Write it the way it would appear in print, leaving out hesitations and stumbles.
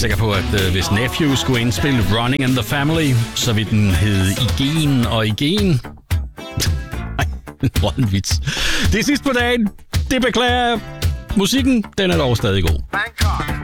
sikker på, at hvis Nephew skulle indspille Running in the Family, så ville den hedde Igen og Igen. Nej, en vits. Det er sidst på dagen. Det beklager jeg. Musikken, den er dog stadig god. Bangkok.